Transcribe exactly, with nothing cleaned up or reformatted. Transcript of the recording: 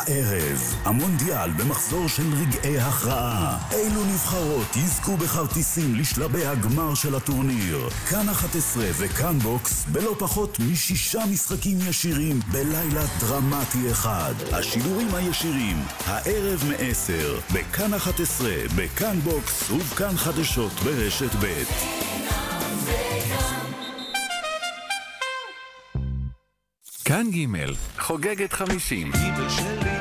הערב, המונדיאל במחזור של רגעי הכרעה. אילו נבחרות יזכו בכרטיסים לשלבי הגמר של הטורניר? כאן אחת עשרה וכאן בוקס בלא פחות משישה משחקים ישירים בלילה דרמטי אחד. השידורים הישירים, הערב מעשר, בכאן אחת עשרה, בכאן בוקס ובכאן חדשות ברשת ב'. כאן ג' חוגגת חמישים.